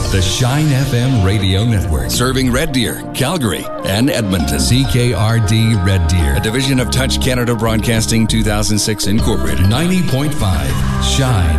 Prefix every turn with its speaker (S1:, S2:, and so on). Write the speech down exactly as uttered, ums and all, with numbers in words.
S1: the Shine F M radio network.
S2: Serving Red Deer, Calgary, and Edmonton.
S1: C K R D Red Deer.
S2: A division of Touch Canada Broadcasting two thousand six Incorporated.
S1: ninety point five Shine